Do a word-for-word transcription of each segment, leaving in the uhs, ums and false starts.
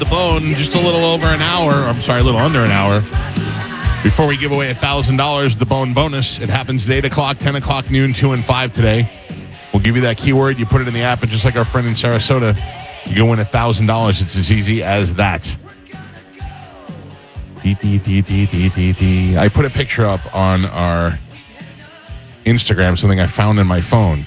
The Bone, just a little over an hour. I'm sorry, a little under an hour. Before we give away one thousand dollars, the Bone bonus. It happens at eight o'clock, ten o'clock, noon, two, and five today. We'll give you that keyword. You put it in the app, and just like our friend in Sarasota, you can win one thousand dollars. It's as easy as that. Dee, dee, dee, dee, dee, dee, dee. I put a picture up on our Instagram, something I found in my phone.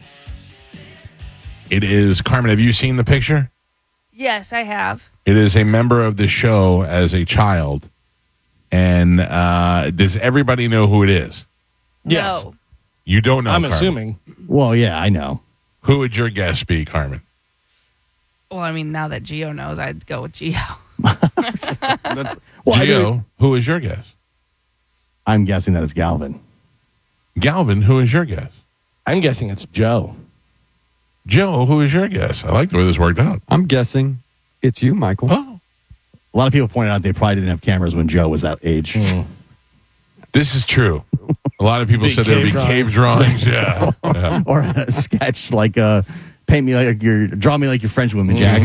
It is, Carmen, have you seen the picture? Yes, I have. It is a member of the show as a child. And uh, does everybody know who it is? Yes. No. You don't know, I'm Carmen. assuming. Well, yeah, I know. Who would your guess be, Carmen? Well, I mean, now that Gio knows, I'd go with Gio. That's, well, I Gio, mean, who is your guess? I'm guessing that it's Galvin. Galvin, who is your guess? I'm guessing it's Joe. Joe, who is your guess? I like the way this worked out. I'm guessing it's you, Michael. Oh, A lot of people pointed out they probably didn't have cameras when Joe was that age. Mm. this is true. A lot of people Big said there would be cave cave drawings. Yeah. yeah. Or a sketch like uh, paint me like your, draw me like your French woman, Jack.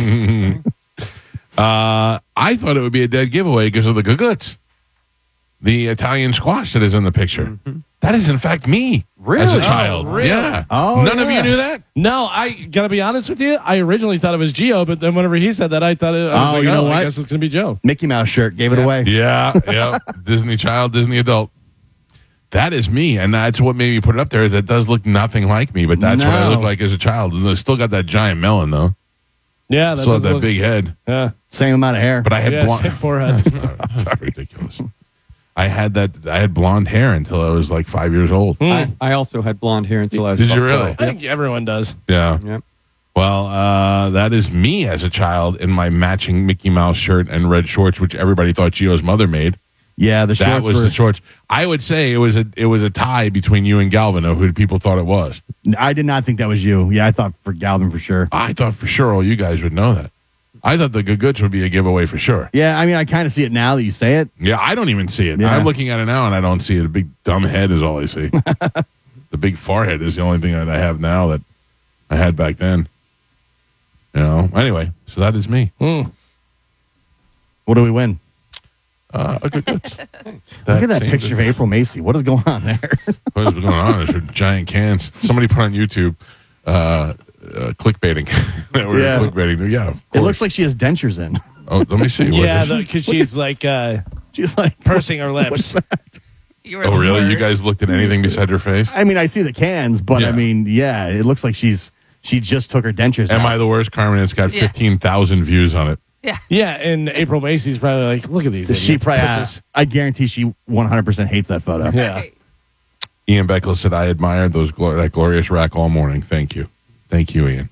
Uh, I thought it would be a dead giveaway because of the Guguts, the Italian squash that is in the picture. Mm-hmm. That is, in fact, me Really? as a Oh, child. really? Yeah. Oh, None of yeah. you knew that? No, I gotta be honest with you. I originally thought it was Gio, but then whenever he said that, I thought it. I was Oh, like, you know oh, I what? guess it's gonna be Joe. Mickey Mouse shirt, gave it Yeah. away. Yeah, yeah. Disney child, Disney adult. That is me, and that's what made me put it up there. Is it does look nothing like me, but that's what I No. look like as a child. And I still got that giant melon though. Yeah, that Still have does that look- big head. Yeah, Same amount of hair. But I had yeah, blonde. same forehead. It's not ridiculous. I had that. I had blonde hair until I was like five years old. Hmm. I, I also had blonde hair until I was Did you about really? I twelve. think everyone does. Yeah. Yep. Well, uh, that is me as a child in my matching Mickey Mouse shirt and red shorts, which everybody thought Gio's mother made. yeah, the That shorts was were. the shorts. I would say it was a it was a tie between you and Galvin, of who people thought it was. I did not think that was you. Yeah, I thought for Galvin for sure. I thought for sure all you guys would know that. I thought the Guguts would be a giveaway for sure. Yeah, I mean, I kind of see it now that you say it. Yeah, I don't even see it. Yeah. I'm looking at it now and I don't see it. A big dumb head is all I see. The big forehead is the only thing that I have now that I had back then. You know. Anyway, so that is me. Hmm. What do we win? Uh, a Guguts. Look at that seems picture of to- April Macy. What is going on there? What is going on? There's giant cans. Somebody put on YouTube uh, uh, clickbaiting. that we're Yeah. clickbaiting. Yeah. of It course. looks like she has dentures in. Oh, let me see. What Yeah, is- because she's like uh, She's like pursing her What's lips. that? You were oh, the really? You worst. guys looked at anything beside her face? I mean, I see the cans, but Yeah. I mean, yeah, it looks like she's she just took her dentures Am out. I the worst, Carmen? It's got Yes. fifteen thousand views on it. Yeah. Yeah, and April Macy's probably like, look at these. she idiots. probably, Put this- I guarantee she one hundred percent hates that photo. Yeah. Right. Ian Beckel said, I admired those glo- that glorious rack all morning. Thank you. Thank you, Ian.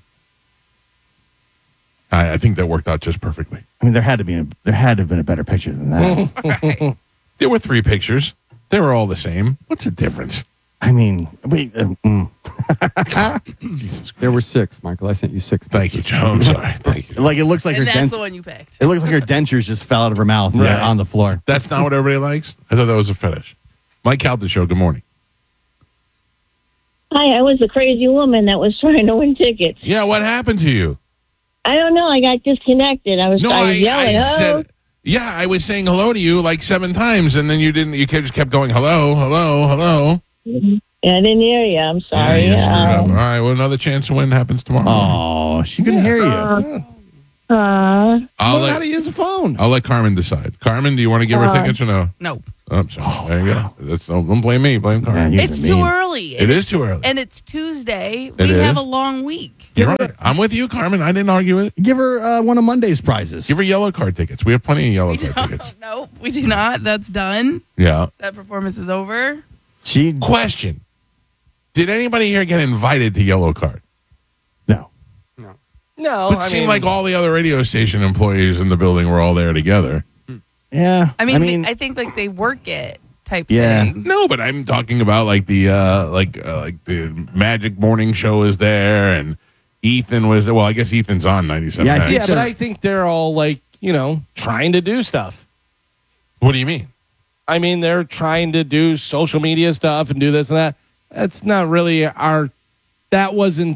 I, I think that worked out just perfectly. I mean, there had to be a, there had to have been a better picture than that. Right. There were three pictures. They were all the same. What's the difference? I mean, wait, uh, mm. Jesus Christ. There were six, Michael. I sent you six. Thank you, Joe. I'm sorry. Thank you. like it looks like her And that's dent- the one you picked. it looks like her dentures just fell out of her mouth Right. yeah, on the floor. That's not what everybody likes? I thought that was a fetish. Mike Calta Show, good morning. Hi, I was the crazy woman that was trying to win tickets. Yeah, what happened to you? I don't know. I got disconnected. I was, No, I I, was yelling. I oh. said, yeah, I was saying hello to you like seven times, and then you didn't, you just kept going, hello, hello, hello. Yeah, I didn't hear you. I'm sorry. Yeah, you screwed up. Um, All right, well, another chance to win happens tomorrow. Oh, she couldn't hear you. uh, uh, I'll Know how let, to use a phone. I'll let Carmen decide. Carmen, do you want to give her Uh, tickets or no? Nope. Oh, I'm sorry. There you go. That's, don't, don't blame me. Blame Carmen. Man, you- It's mean. too early. It is too early. And it's Tuesday. It we have is? a long week. You're right. I'm with you, Carmen. I didn't argue with it. Give her uh, one of Monday's prizes. Give her yellow card tickets. We have plenty of yellow We card don't. tickets. Nope, we do not. That's done. Yeah. That performance is over. She Question. Did anybody here get invited to yellow card? no. No, But it I seemed mean, like all the other radio station employees in the building were all there together. Yeah. I mean, I mean, I think like they work it type Yeah. thing. No, but I'm talking about like the uh, like uh, like the Magic Morning Show is there, and Ethan was there. Well, I guess Ethan's on ninety-seven. Yeah, I point nine. think yeah, but I think they're all like, you know, trying to do stuff. What do you mean? I mean, they're trying to do social media stuff and do this and that. That's not really our. That wasn't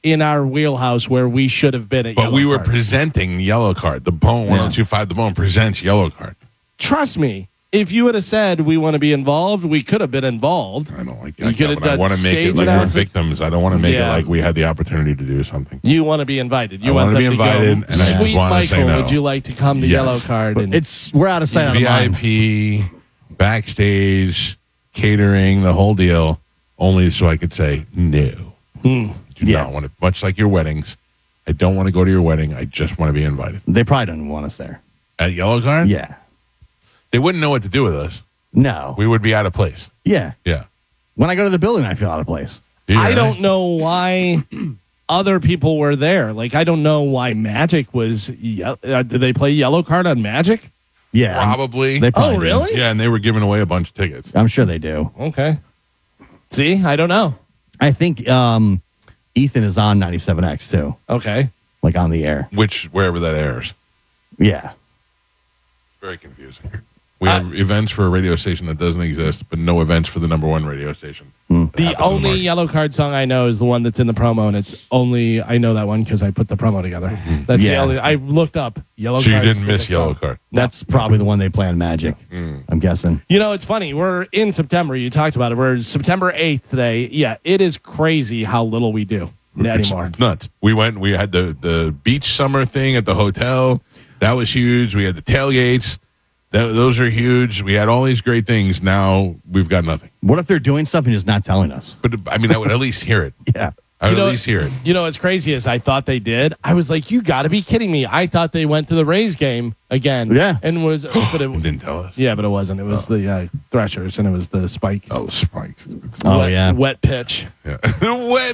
in our wheelhouse where we should have been at But Yellow we were Card. presenting Yellow Card. The Bone one oh two five, the Bone presents Yellow Card. Trust me, if you would have said we want to be involved, we could have been involved. I don't like You that. could have but I done want to make it stage like we're announcements. victims. I don't want to make Yeah. it like we had the opportunity to do something. You want to be invited. You I want wanna them be to invited, go. and I Sweet wanna say Michael, no. would you like to come to Yes. Yellow Card? And It's we're out of sight, out of V I mind. P, backstage, catering, the whole deal, only so I could say no. Hmm. Do Yeah. not want to. Much like your weddings, I don't want to go to your wedding. I just want to be invited. They probably don't want us there. At Yellow Card, Yeah. they wouldn't know what to do with us. No. We would be out of place. Yeah. Yeah. When I go to the building, I feel out of place. Yeah. I don't know why other people were there. Like, I don't know why Magic was. Ye- uh, did they play Yellow Card on Magic? Yeah. Probably. They probably Oh, do. really? Yeah, and they were giving away a bunch of tickets. I'm sure they do. Okay. See, I don't know. I think um, Ethan is on ninety-seven X too, Okay. like on the air. Which wherever that airs. Yeah. Very confusing. We have events for a radio station that doesn't exist, but no events for the number one radio station. The Happens in the only market. Yellow Card song I know is the one that's in the promo, and it's only I know that one because I put the promo together. That's the Yeah. only I looked up Yellow So you Card. didn't miss Yellow Card. That's probably the one they play on Magic. I'm guessing. You know, it's funny. We're in September. You talked about it. We're September eighth today. Yeah, it is crazy how little we do anymore. It's nuts. We went. We had the the beach summer thing at the hotel. That was huge. We had the tailgates. Th- those are huge. We had all these great things. Now we've got nothing. What if they're doing stuff and just not telling us? But I mean, I would at least hear it. Yeah. I would You know- at least hear it. You know what's crazy is I thought they did. I was like, you got to be kidding me. I thought they went to the Rays game again. Yeah. And was, but it, Didn't tell us. yeah, but it wasn't. It was the uh, Threshers and it was the Spike. Oh, spikes. Oh wet, yeah. Wet pitch. Yeah. The wet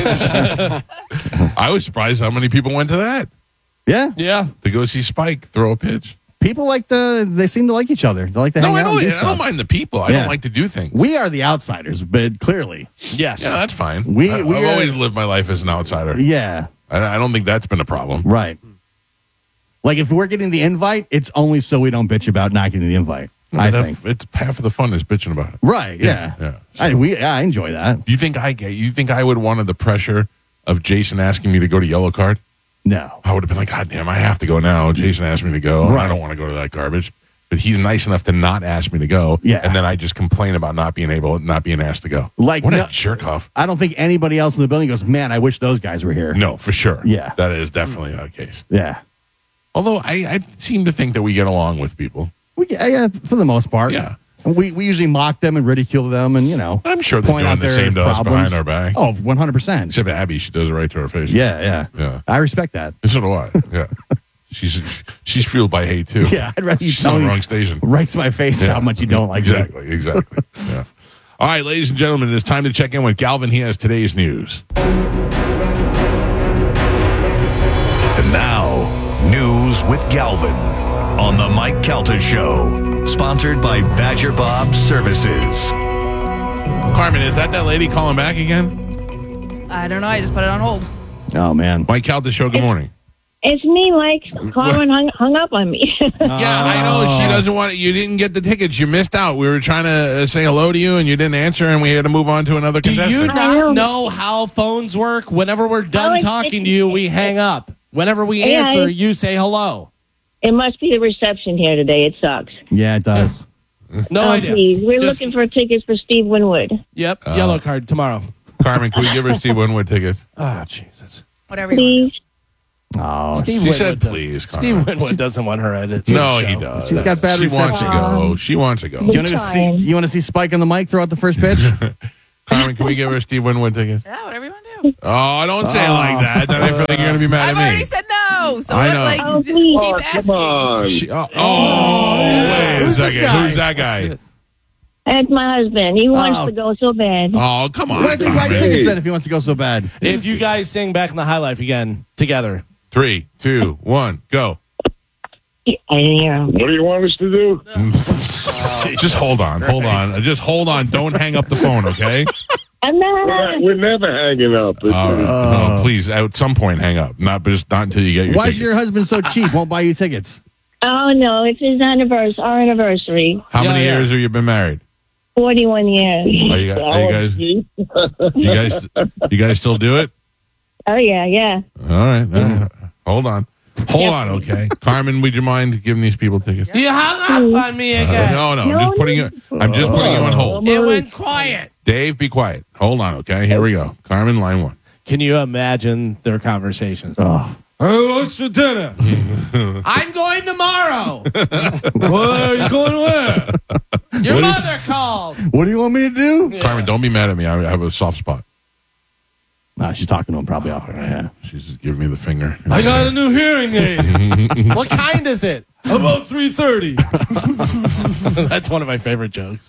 pitch. I was surprised how many people went to that Yeah. Yeah. to go see Spike throw a pitch. People like to. They seem to like each other. They like to No, hang I out. don't. and do I don't stuff. mind the people. I Yeah. don't like to do things. We are the outsiders, but clearly, Yes. Yeah, that's fine. We- I, we I've are- always lived my life as an outsider. yeah, I, I don't think that's been a problem. right. Like if we're getting the invite, it's only so we don't bitch about not getting the invite. I That- think. it's half of the fun is bitching about it. Right. Yeah. Yeah, I, we. Yeah, I enjoy that. Do you think I get? You think I would want the pressure of Jason asking me to go to Yellow Card? No. I would have been like, God damn, I have to go now. Jason asked me to go. and I Right. don't want to go to that garbage. But he's nice enough to not ask me to go. Yeah. And then I just complain about not being able, not being asked to go. Like, what no- a jerk off. I don't think anybody else in the building goes, man, I wish those guys were here. No, for sure. Yeah. That is definitely the case. Yeah. Although I, I seem to think that we get along with people. We, yeah, yeah, for the most part. Yeah. We, we usually mock them and ridicule them and, you know, I'm sure they're point doing out the their same to us problems. behind our back. Oh, one hundred percent. Except Abby, she does it right to her face. Yeah, yeah. Yeah. I respect that. So do I. Yeah. she's she's fueled by hate too. Yeah, I'd rather you She's tell on the me wrong station. right to my face Yeah. how much you don't like me. Exactly, exactly. Yeah. All right, ladies and gentlemen, it's time to check in with Galvin. He has today's news. And now, news with Galvin on the Mike Calta Show, sponsored by Badger Bob Services. Carmen, is that that lady calling back again? I don't know. I just put it on hold. Oh, man. Mike Calta Show, good morning. It's me, Mike. Carmen hung, hung up on me. Yeah, I know. She doesn't want it. You didn't get the tickets. You missed out. We were trying to uh, say hello to you, and you didn't answer, and we had to move on to another Do you contestant. not know how phones work? Whenever we're done Oh, it's- talking to you, we hang up. Whenever we Yeah, answer, I- you say hello. It must be the reception here today. It sucks. Yeah, it does. No oh, idea. please. We're Just- looking for tickets for Steve Winwood. Yep. Yellow card tomorrow. Carmen, can we give her Steve Winwood tickets? Oh, Jesus. Whatever you want. Please. Oh, Steve She Winwood said, does- please, Carmen. Steve Winwood doesn't want her edit. No, he does. She's got bad She wants to reception. go. She wants to go. you want to see? Fine. You want to see Spike on the mic throw out the first pitch? Carmen, can we give her Steve Winwood tickets? Yeah, whatever you want to do. Oh, don't say it like that. Then I feel like you're going to be mad I've at me. already said no. So I what, know. like, Oh, please. keep Oh, asking. She- oh, oh, wait a Who's this second. guy? Who's that guy? That's my husband. He wants Oh. to go so bad. Oh, come on. Why does he buy Carmen. tickets then if he wants to go so bad? If you guys sing Back in the High Life again together. Three, two, one, go. I didn't hear him. What do you want us to do? Just hold on. Hold on. Just hold on. Don't hang up the phone, okay? I'm not. We're never hanging up. Uh, no, please, at some point, hang up. Not, but just not until you get your Why is tickets. your husband so cheap? Won't buy you tickets? Oh, no. It's his anniversary, our anniversary. How Yeah, many yeah. years have you been married? forty-one years. Are you, are you guys? You guys? You guys still do it? Oh, yeah, yeah. All right. All right. Hold on. Hold on, okay. Carmen, would you mind giving these people tickets? You hung up on me Uh, again. no, no. I'm No, just putting you. I'm just putting you on hold. It went quiet. Dave, be quiet. Hold on, okay. Here we go. Carmen, line one. Can you imagine their conversations? Oh. Hey, what's for dinner? I'm going tomorrow. Where are you going where? Your What do you- mother called. What do you want me to do? Carmen, don't be mad at me. I have a soft spot. Nah, she's talking to him probably off. Yeah. She's just giving me the finger. I got a new hearing aid. What kind is it? About three thirty. That's one of my favorite jokes.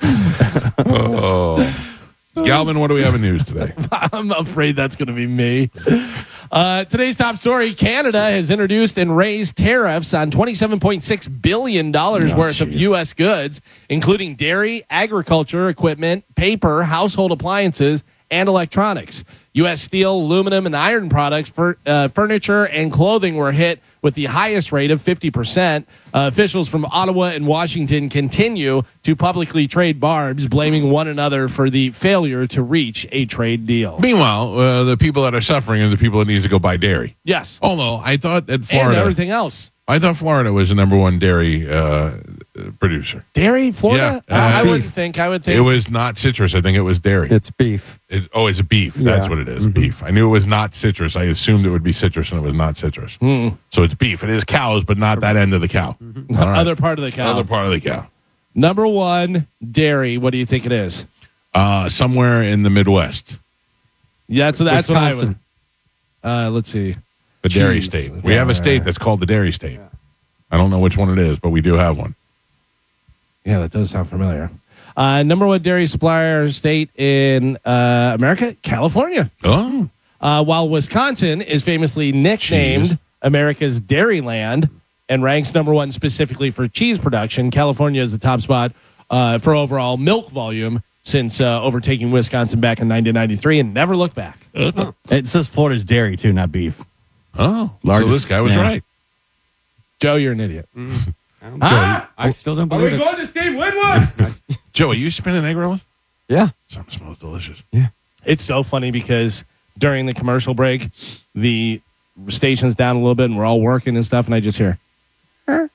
Oh. Galvin, what do we have in news today? I'm afraid that's going to be me. Uh, today's top story, Canada has introduced and raised tariffs on twenty-seven point six billion dollars Oh, worth of geez. U S goods, including dairy, agriculture, equipment, paper, household appliances, and electronics. U S steel, aluminum, and iron products, for, uh, furniture, and clothing were hit with the highest rate of fifty percent. Uh, officials from Ottawa and Washington continue to publicly trade barbs, blaming one another for the failure to reach a trade deal. Meanwhile, uh, the people that are suffering are the people that need to go buy dairy. Yes. Although I thought that And Florida, everything else. I thought Florida was the number one dairy uh, producer. Dairy, Florida? Yeah, Uh, uh, I beef. wouldn't think. I would think. It was not citrus. I think it was dairy. It's beef. It, oh, it's a beef. That's Yeah. what it is. Mhm. Beef. I knew it was not citrus. I assumed it would be citrus, and it was not citrus. Hmm. So it's beef. It is cows, but not that end of the cow. All right. Other part of the cow. Other part of the cow. Number one, dairy. What do you think it is? Uh, somewhere in the Midwest, Yeah, so that's what I would. Wisconsin. Uh, let's see. the dairy Cheese. state. We have a state that's called the dairy state. I don't know which one it is, but we do have one. Yeah, that does sound familiar. Uh, number one dairy supplier state in uh, America, California. Oh, Uh, while Wisconsin is famously nicknamed Cheese. America's Dairyland and ranks number one specifically for cheese production, California is the top spot uh, for overall milk volume since uh, overtaking Wisconsin back in nineteen ninety-three and never looked back. It says Florida's dairy, too, not beef. oh. Largest- so this guy was yeah. right. Joe, you're an idiot. I, don't Ah! I still don't believe it. going to Steve Winwood? Joe, are you spinning egg rolls? Yeah. Something smells delicious. It's so funny because during the commercial break, the station's down a little bit and we're all working and stuff, and I just hear. The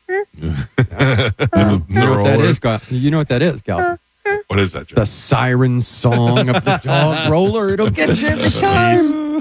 You know what that roller. is, Gal- You know what that is, Gal? What is that, Joe? The siren song of the dog roller. It'll get you every time.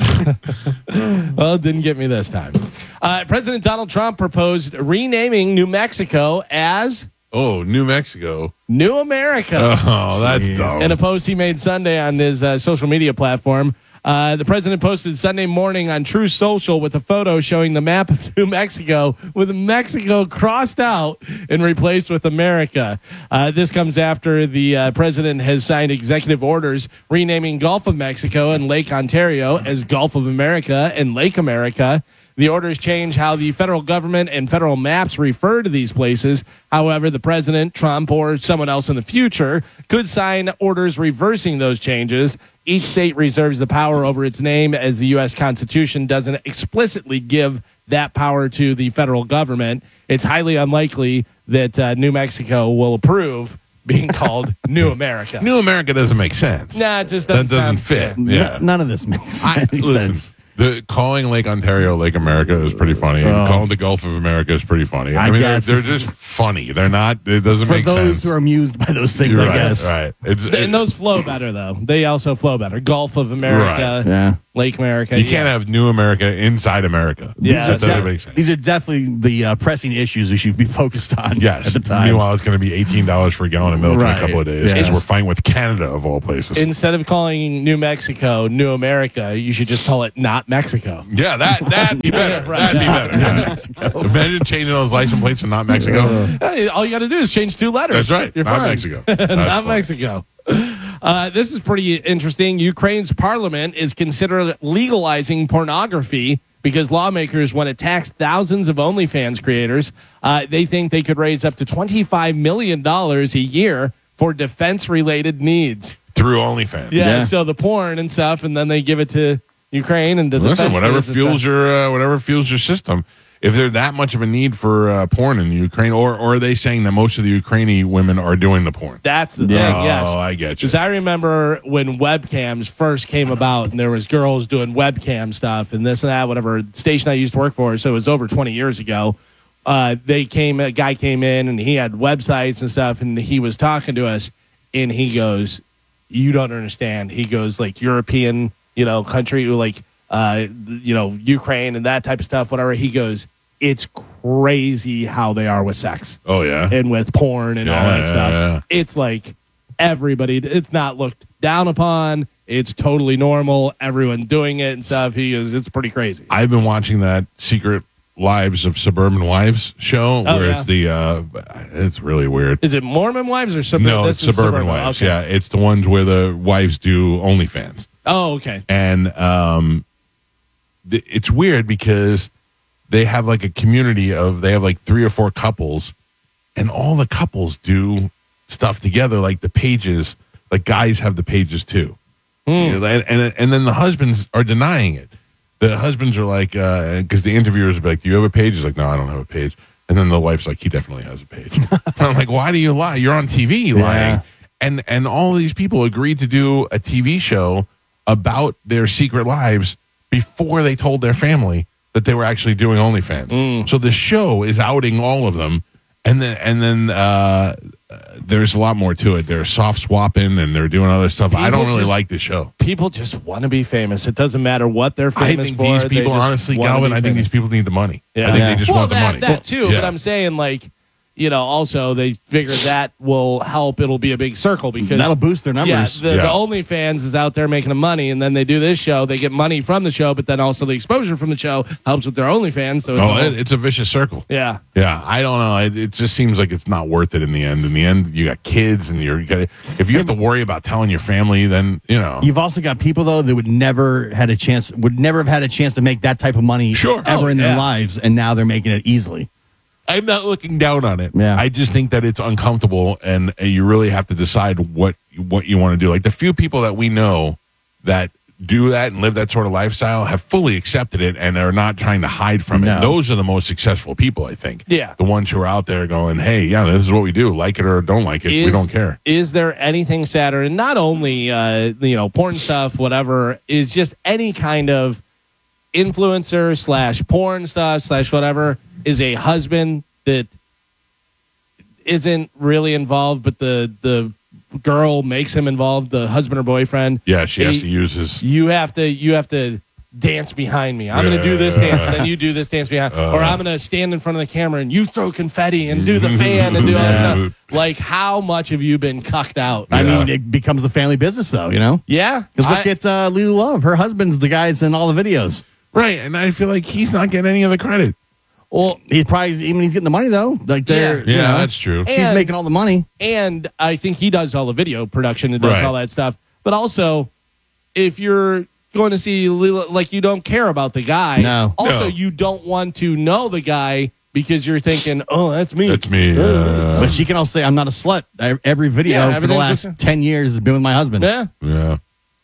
Well, it didn't get me this time. Uh, President Donald Trump proposed renaming New Mexico as Oh, New Mexico. New America. Oh, that's Jeez. dumb. In a post he made Sunday on his uh, social media platform, uh, the president posted Sunday morning on True Social with a photo showing the map of New Mexico with Mexico crossed out and replaced with America. Uh, this comes after the uh, president has signed executive orders renaming Gulf of Mexico and Lake Ontario as Gulf of America and Lake America. The orders change how the federal government and federal maps refer to these places. However, the president, Trump, or someone else in the future could sign orders reversing those changes. Each state reserves the power over its name, as the U S Constitution doesn't explicitly give that power to the federal government. It's highly unlikely that uh, New Mexico will approve being called New America. New America doesn't make sense. Nah, it just that doesn't, doesn't sound fit. fair. Yeah. N- none of this makes I, any listen, sense. the calling Lake Ontario Lake America is pretty funny. And Oh. calling the Gulf of America is pretty funny. I, I mean, they're, guess. they're just funny. They're not. It doesn't For make those sense. who are amused by those things, You're I right, guess. Right. It's, And it- those flow better, though. They also flow better. Gulf of America, Yeah. Lake America. you yeah. can't have New America inside America. Yeah, that doesn't exactly. make sense. These are definitely the uh, pressing issues we should be focused on Yes. at the time. Meanwhile, it's going to be eighteen dollars for a gallon of milk in Right. a couple of days because Yes. we're fighting with Canada of all places. Instead of calling New Mexico New America, you should just call it Not Mexico. yeah, that that'd be better. Right. That'd be better. Yeah. Imagine changing those license plates to not Mexico. Hey, all you got to do is change two letters. That's right. You're Not fine. Mexico. Not That's fine. Mexico. Uh, this is pretty interesting. Ukraine's parliament is considering legalizing pornography because lawmakers want to tax thousands of OnlyFans creators. Uh, they think they could raise up to twenty-five million dollars a year for defense-related needs. Through OnlyFans. Yeah, Yeah. so the porn and stuff, and then they give it to Ukraine and the Listen, defense whatever needs and fuels stuff. your uh, whatever fuels your system. if there's that much of a need for uh, porn in Ukraine, or, or are they saying that most of the Ukrainian women are doing the porn? That's the Yeah. thing. Yes. Oh, I get you. Because I remember when webcams first came about, and there was girls doing webcam stuff and this and that, whatever station I used to work for. So it was over twenty years ago. Uh, they came, a guy came in and he had websites and stuff, and he was talking to us, and he goes, "You don't understand." He goes, like European, you know, country, like, uh, you know, Ukraine and that type of stuff, whatever. He goes, it's crazy how they are with sex Oh, yeah. and with porn and all Yeah, that yeah, stuff. yeah. It's like everybody, it's not looked down upon. It's totally normal. Everyone doing it and stuff. He goes, it's pretty crazy. I've been watching that Secret Lives of Suburban Wives show Oh, where yeah. it's the, uh, it's really weird. Is it Mormon wives or suburban? No, this it's is Suburban Wives. Okay. Yeah, it's the ones where the wives do OnlyFans. Oh, okay. And um, th- it's weird because they have like a community of, they have like three or four couples, and all the couples do stuff together, like the pages, like guys have the pages too. You know, and, and and then the husbands are denying it. The husbands are like, because the interviewers will be like, "Do you have a page?" He's like, "No, I don't have a page." And then the wife's like, "He definitely has a page." I'm like, "Why do you lie? You're on T V lying." Yeah. And and all these people agreed to do a T V show about their secret lives before they told their family that they were actually doing OnlyFans. So the show is outing all of them, and then and then uh, uh, there's a lot more to it. They're soft swapping and they're doing other stuff. I don't People really just- like this show. People just want to be famous. It doesn't matter what they're I famous think for. these They people, just honestly, wanna Galvin, be I think famous. these people need the money. Yeah. I think Yeah. they just well, want that, the money. that too. Yeah. But I'm saying, like, you know, also they figure that will help. It'll be a big circle because That'll boost their numbers. Yeah, the, Yeah. the OnlyFans is out there making them money, and then they do this show. They get money from the show, but then also the exposure from the show helps with their OnlyFans. So it's Oh, all- it, it's a vicious circle. yeah. Yeah, I don't know. It, it just seems like it's not worth it in the end. In the end, you got kids, and you're you got if you have to worry about telling your family, then you know. You've also got people though that would never had a chance, would never have had a chance to make that type of money Sure. ever Oh, in their yeah. lives, and now they're making it easily. I'm not looking down on it. Yeah. I just think that it's uncomfortable, and, and you really have to decide what what you want to do. Like the few people that we know that do that and live that sort of lifestyle have fully accepted it and are not trying to hide from No. it. Those are the most successful people, I think. Yeah. The ones who are out there going, hey, yeah, this is what we do. Like it or don't like it. we Is- don't care. Is there anything sadder? And not only uh, you know porn stuff, whatever, is just any kind of influencer slash porn stuff slash whatever is a husband that isn't really involved, but the the girl makes him involved, the husband or boyfriend. Yeah, she has He- to use his. You have to you have to dance behind me. I'm going to do this dance, and then you do this dance behind, Uh. or I'm going to stand in front of the camera and you throw confetti and do the fan and do all that Yeah. stuff. Like, how much have you been cucked out? I Yeah. mean, it becomes a family business though, you know. Yeah, Because look I- at uh, Lulu Love. Her husband's the guy that's in all the videos. Right, and I feel like he's not getting any of the credit. well, He's probably even he's getting the money though. Like they're Yeah. you Yeah, know, that's true. she's And- making all the money. and I think he does all the video production and does Right. all that stuff. But also, if you're going to see Lila, like you don't care about the guy. No. Also, No. you don't want to know the guy because you're thinking, oh, that's me. That's me. Uh, But she can also say, "I'm not a slut." I- Every video Yeah, for the everything's last just- ten years has been with my husband. Yeah. yeah.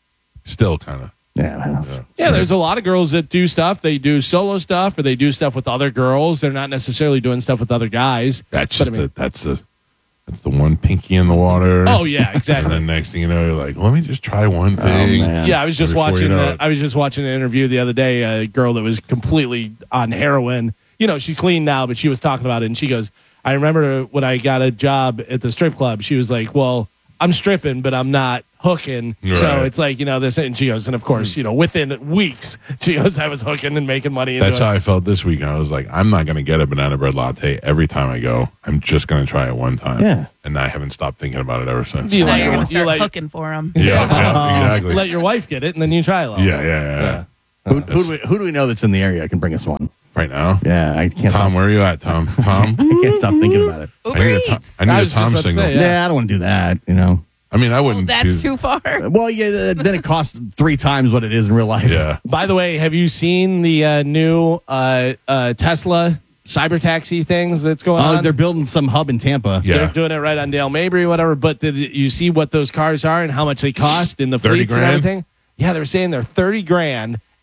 Still kind of. Yeah, man. Yeah, there's a lot of girls that do stuff. They do solo stuff or they do stuff with other girls. They're not necessarily doing stuff with other guys. That's But just I mean- the, that's the that's the one pinky in the water. Oh, yeah, And exactly. then next thing you know, you're like, let me just try one thing. man. Yeah, I was just Before you watching. know uh, it. I was just watching an interview the other day. A girl that was completely on heroin. You know, she's clean now, but she was talking about it, and she goes, "I remember when I got a job at the strip club." She was like, "Well, I'm stripping, but I'm not hooking." So Right. it's like, you know, this. And she goes, and of course, you know, within weeks, she goes, "I was hooking and making money." And That's doing how I felt this week. I was like, I'm not going to get a banana bread latte every time I go. I'm just going to try it one time. Yeah. And I haven't stopped thinking about it ever since. Do you Now like you're it? going to You start like- hooking for him. Yeah, yeah, exactly. Let your wife get it, and then you try it. yeah, yeah, yeah, yeah. Who, who, do we, who do we know that's in the area that can bring us one? Right now, Yeah, I can't. Tom, Stop, where are you at, Tom? Tom, I can't stop thinking about it. Uber I need a Tom, Eats. I need I a was just Tom about to signal. say, Yeah, Yeah. I don't want to do that. You know. I mean, I Well, wouldn't. that's do, too far. Well, yeah. Then it costs three times what it is in real life. Yeah. By the way, have you seen the uh, new uh, uh, Tesla cyber taxi things that's going Oh, on? they're building some hub in Tampa. Yeah. They're doing it right on Dale Mabry, whatever. But did you see what those cars are and how much they cost in the thirty fleets and grand? everything? Yeah, they were saying they're thirty grand,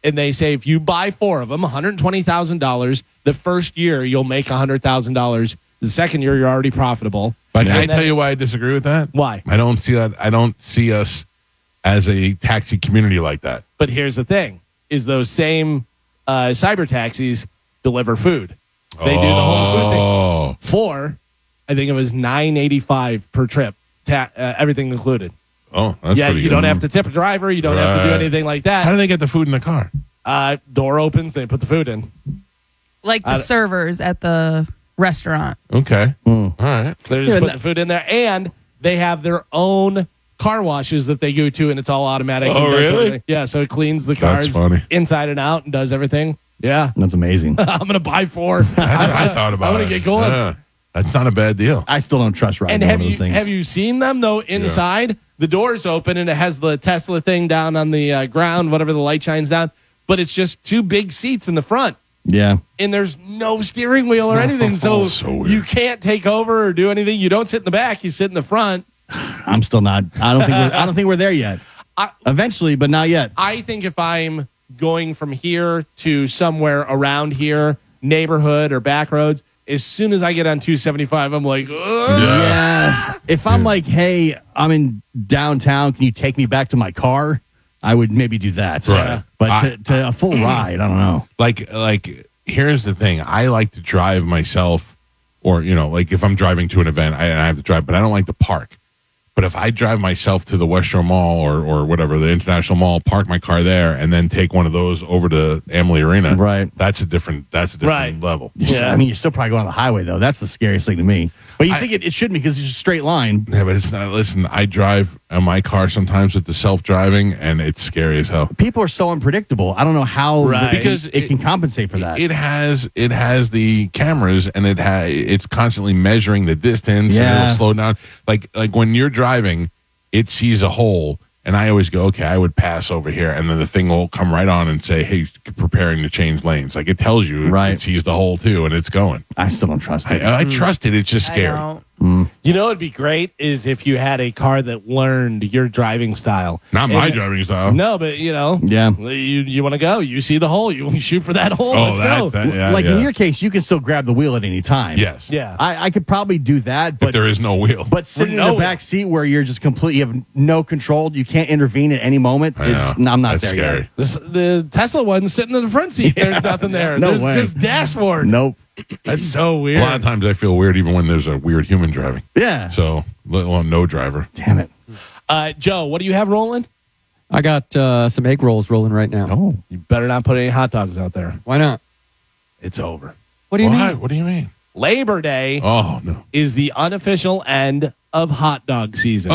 and they say if you buy four of them, one hundred twenty thousand dollars. The first year you'll make one hundred thousand dollars. The second year you're already profitable. But can I And then- tell you why I disagree with that? Why? I don't see that. I don't see us as a taxi community like that. But here's the thing: is those same uh, cyber taxis deliver food? They do the whole food thing. Oh, Four, I think it was nine eighty five per trip, ta- uh, everything included. oh, that's Yeah, pretty you good. don't have to tip a driver. You don't have to do Right. anything like How that. do they get the food in the car? Uh, door opens, they put the food in. Like the I- servers at the restaurant. Okay, all right. They're just putting the food in there, and they have their own car washes that they go to, and it's all automatic. Oh, and does really? everything. Yeah, so it cleans the That's cars funny. inside and out and does everything. Yeah, That's amazing. I'm gonna buy four. That's what I thought about. I want it. to get going. Yeah. That's not a bad deal. I still don't trust riding And one have of you those things. have you seen them though inside? The doors open and it has the Tesla thing down on the uh, ground, whatever the light shines down. But it's just two big seats in the front, Yeah. and there's no steering wheel or anything, so, So weird. you can't take over or do anything. You don't sit in the back; you sit in the front. I'm still not. I don't think. We're, I don't think we're there yet. I- Eventually, but not yet. I think if I'm going from here to somewhere around here, neighborhood or back roads, as soon as I get on two seventy-five, I'm like, ugh. Yeah. If I'm like, hey, I'm in downtown, can you take me back to my car? I would maybe do that. Right. But I- to, to a full ride, I don't know. Like, like here's the thing. I like to drive myself, or you know, like if I'm driving to an event, I, I have to drive, but I don't like to park. But if I drive myself to the West Shore Mall or or whatever, the International Mall, park my car there, and then take one of those over to Amalie Arena, Right. That's a different. That's a different Right. level. You're still- Yeah. I mean, you're still probably going on the highway, though. That's the scariest thing to me. But you I- think it, it shouldn't be because it's just a straight line. Yeah, but it's not. Listen, I drive in my car sometimes with the self driving, and it's scary as hell. People are so unpredictable. I don't know how Right. the- Because it, can compensate for that. It has it has the cameras, and it ha- it's constantly measuring the distance, and Yeah. it'll slow down. Like like when you're driving, it sees a hole, and I always go, okay, I would pass over here, and then the thing will come right on and say, hey, preparing to change lanes. Like it tells you, Right. it sees the hole too, and it's going. I still don't trust it. I, I trust it. It's just I scary. don't. You know, it'd be great is if you had a car that learned your driving style. Not my And- driving style. No, but you know, Yeah. you you want to go, you see the hole, you shoot for that hole. Oh, Let's that, go. that yeah, like yeah. in your case, you can still grab the wheel at any time. yes, yeah, I, I could probably do that, but but there is no wheel. but sitting no in the back seat where you're just completely, you have no control, you can't intervene at any moment. I It's, know. no, I'm not That's there scary. yet. This, the Tesla one's sitting in the front seat. There's nothing there. No There's way. just dashboard. Nope. That's so A weird. lot of times I feel weird even when there's a weird human driving. Yeah. So, let alone no driver. Damn it. Uh, Joe, what do you have rolling? I got uh, some egg rolls rolling right now. Oh. You better not put any hot dogs out there. Why not? It's over. What do you Why? mean? What do you mean? Labor Day Oh no. is the unofficial end of hot dog season.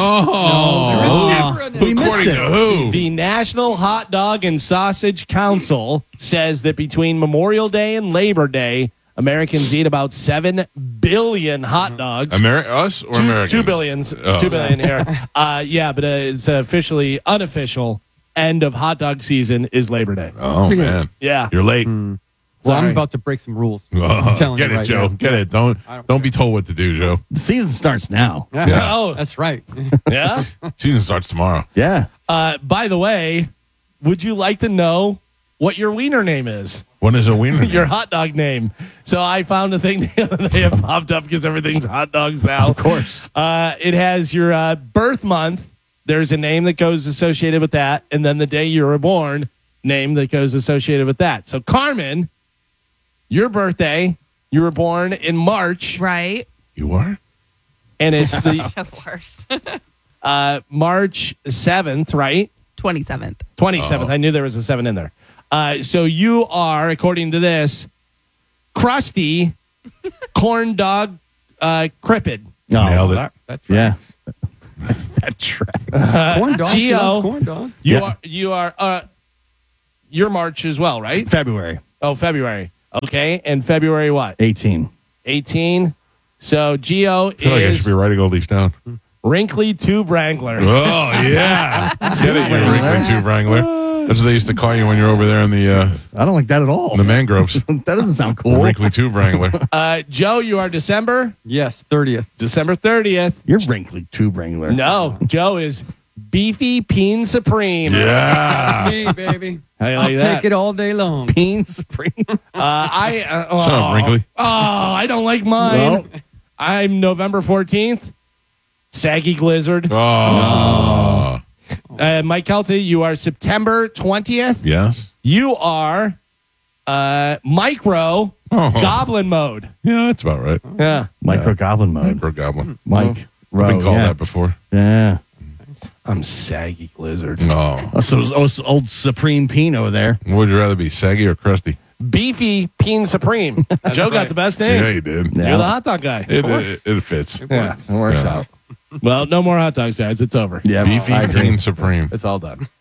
Oh, We missed according it. to who? The National Hot Dog and Sausage Council says that between Memorial Day and Labor Day, Americans eat about seven billion hot dogs. Ameri- us or two, Americans? two billions. Oh. Two billion here. Uh, yeah, but uh, it's officially unofficial end of hot dog season is Labor Day. Oh man, Yeah. you're late. Well, I'm Sorry. about to break some rules. Oh, I'm telling get you it, right Joe. now. Get it. Don't I don't don't be told what to do, Joe. The season starts now. Yeah. Yeah. Oh. That's right. Yeah. Season starts tomorrow. Yeah. Uh, by the way, would you like to know what your wiener name is? When is a wiener? Your hot dog name. So I found a thing the other day. It popped up because everything's hot dogs now. Of course. Uh, it has your uh, birth month. There's a name that goes associated with that. And then the day you were born, name that goes associated with that. So Carmen, your birthday, you were born in March, Right? You are? and it's the Of course. uh, March seventh, right? twenty-seventh. twenty-seventh. Oh. I knew there was a seven in there. Uh, so you are, according to this, crusty corn dog uh, cripid. No. Nailed it. That, that Yeah. tracks. That track. Corn dogs. She Geo. loves corn dogs. You Yeah. are you are uh, you're March as well, right? February Oh, February. Okay, and February what? eighteen. eighteen. So Geo I feel like I should is be writing all these down. wrinkly tube wrangler. Oh yeah, get it, you wrinkly tube wrangler. That's what they used to call you when you're over there in the uh, I don't like that at all. in the mangroves. that doesn't sound The cool. wrinkly tube wrangler. Uh, Joe, you are December Yes, thirtieth. December thirtieth. You're wrinkly tube wrangler. No, Joe is Beefy Peen Supreme. Yeah. Me, baby. How you I'll like take that? it all day long. Bean Supreme. Uh, I uh, oh, Shut up, Wrinkly. Oh, I don't like mine. Well. I'm November fourteenth. Saggy Glizzard. Oh. Uh, Mike Kelty, you are September twentieth. Yes. You are uh, Micro Oh. Goblin Mode. Yeah, that's about right. Yeah. Micro Goblin mode. Micro Goblin. Mike. I've Rowe, been called yeah. that before. Yeah. I'm Saggy Glizzard. Oh. Oh, so it was old Supreme Peen over there. What would you rather be, saggy or crusty? Beefy Peen Supreme. Joe got the best name. Yeah, you did. Yeah. You're the hot dog guy. It, it, it fits. Yeah, it works Yeah. out. Well, no more hot dogs, guys. It's over. Yeah, Beefy I agree. Bean Supreme. It's all done.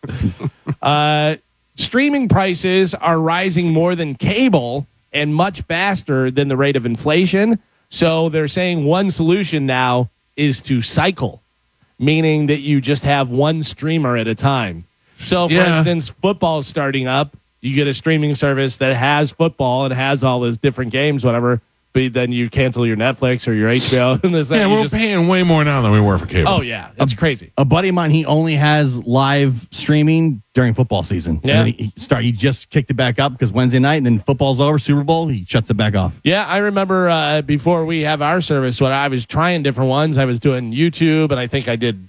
uh, streaming prices are rising more than cable and much faster than the rate of inflation. So they're saying one solution now is to cycle, meaning that you just have one streamer at a time. So, for Yeah. instance, football's starting up. You get a streaming service that has football and has all those different games, whatever. But then you cancel your Netflix or your H B O. And this, that, Yeah, you we're just, paying way more now than we were for cable. oh, yeah. It's crazy. A buddy of mine, he only has live streaming during football season. Yeah. And then he, he start. He just kicked it back up because Wednesday night, and then football's over, Super Bowl, he shuts it back off. Yeah, I remember uh, before we have our service, when I was trying different ones, I was doing YouTube, and I think I did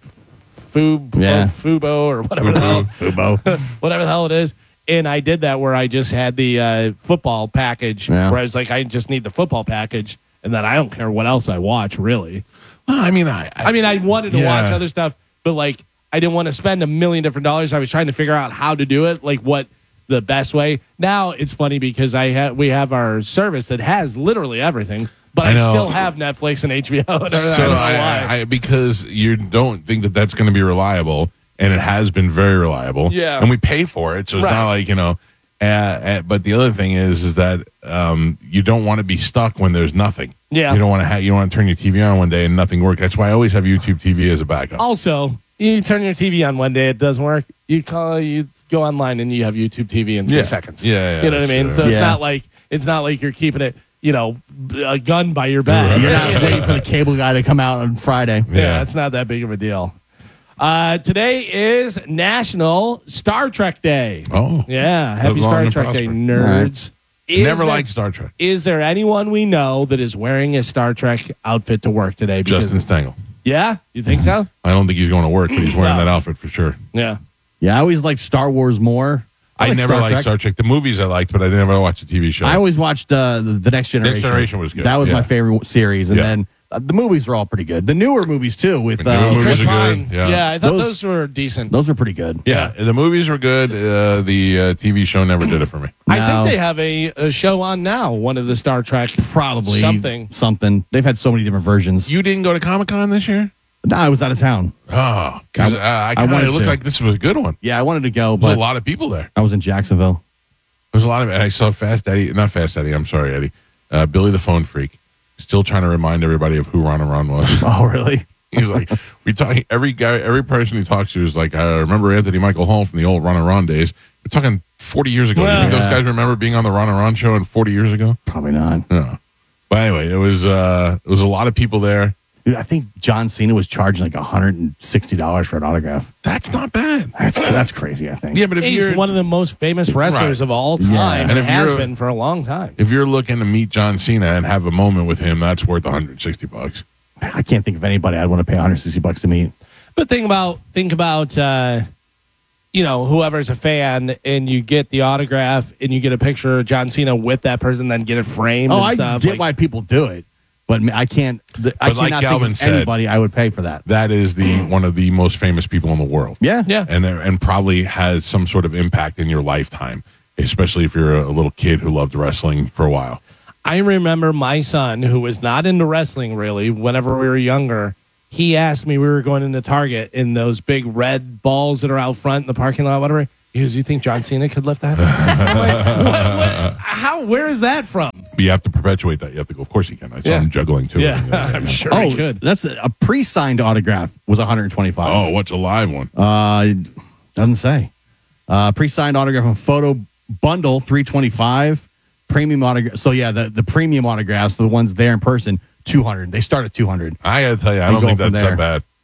Fub, Yeah. Fubo or whatever the hell, Fubo. whatever the hell it is. And I did that where I just had the uh, football package, Yeah. where I was like, I just need the football package, and then I don't care what else I watch, really. Well, I mean, I, I mean, I wanted to Yeah. watch other stuff, but like, I didn't want to spend a million different dollars. I was trying to figure out how to do it, like what the best way. Now it's funny because I have we have our service that has literally everything, but I I, know. still have Netflix and H B O. And everything. I So don't know I, why. I, because you don't think that that's going to be reliable, and it has been very reliable. Yeah. and we pay for it, so it's Right. not like you know. Uh, uh, but the other thing is, is that um, you don't want to be stuck when there's nothing. Yeah. you don't want to have you don't want to turn your T V on one day and nothing works. That's why I always have YouTube T V as a backup. Also, you turn your T V on one day, it doesn't work. You call, you go online, and you have YouTube T V in three Yeah. seconds. Yeah, yeah, you know what I mean. sure. So it's Yeah. not like it's not like you're keeping it, you know, a gun by your back. Right. You're not waiting for the cable guy to come out on Friday. Yeah, Yeah. it's not that big of a deal. Uh, today is National Star Trek Day. Oh, Yeah, Live happy long Star and Trek Day, prosper. nerds. Is never there- liked Star Trek. Is there anyone we know that is wearing a Star Trek outfit to work today? Because- Justin Stengel. Yeah, you think so? I don't think he's going to work, but he's wearing No. that outfit for sure. Yeah. Yeah, I always liked Star Wars more. I, like never Star liked Trek. Star Trek. The movies I liked, but I never watched the T V show. I always watched uh, the, the Next Generation. Generation was good, That was yeah. my favorite series. And Yeah. then uh, the movies were all pretty good. The newer movies, too, with The newer uh, movies Chris are good, Pine. yeah. Yeah. I thought Those- those, were decent. those were pretty good. yeah, the movies were good. Uh, the uh, T V show never did it for me. I No. think they have a, a show on now, one of the Star Trek. Probably Something. Something. They've had so many different versions. You didn't go to Comic Con this year? no, I was out of town. Oh, because I- uh, I I kind wanted of looked to. like this was a good one. Yeah, I wanted to go, There's but a lot of people there. I was in Jacksonville. There's a lot of. And I saw Fast Eddie, not Fast Eddie. I'm sorry, Eddie. Uh, Billy the Phone Freak, still trying to remind everybody of who Ron and Ron was. Oh, really? He's like, we talk. Every guy, every person he talks to is like, I remember Anthony Michael Hall from the old Ron and Ron days. We're talking forty years ago. Do you think Well, those yeah. guys remember being on the Ron and Ron show in forty years ago? Probably not. No. But anyway, it was uh, it was a lot of people there. Dude, I think John Cena was charging like one hundred sixty dollars for an autograph. That's not bad. That's that's crazy, I think. Yeah, but if He's you're one of the most famous wrestlers Right. of all time. Yeah. And And it if has you're- been for a long time. if you're looking to meet John Cena and have a moment with him, that's worth one hundred sixty bucks. I can't think of anybody I'd want to pay one hundred sixty bucks to meet. But think about think about uh, you know, whoever's a fan and you get the autograph and you get a picture of John Cena with that person, then get it framed Oh, and I stuff. get like- why people do it, but I can't. The, I But like cannot Galvin think of said- anybody I would pay for that. That is the one of the most famous people in the world. Yeah, Yeah. and and probably has some sort of impact in your lifetime, especially if you're a little kid who loved wrestling for a while. I remember my son, who was not into wrestling really, whenever we were younger, he asked me, we were going into Target in those big red balls that are out front in the parking lot, whatever. He goes, you think John Cena could lift that? I'm like, what, what, how, where is that from? But you have to perpetuate that. You have to go. Of course, you can. I saw Yeah. him juggling too. Yeah, I'm sure Oh, he could. that's a, a pre-signed autograph was one hundred twenty-five. Oh, what's a live one? Uh, doesn't say. Uh, pre-signed autograph and photo bundle three twenty-five. Premium autograph. So yeah, the, the premium autographs, the ones there in person, two hundred. They start at two hundred. I got to tell you, I You don't go think from that's there. that bad.